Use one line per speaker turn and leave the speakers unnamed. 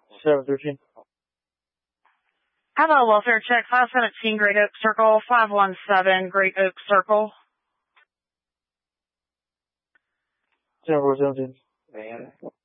713.
Hello, welfare check 517 Great Oak Circle, 517 Great Oak Circle.
7417.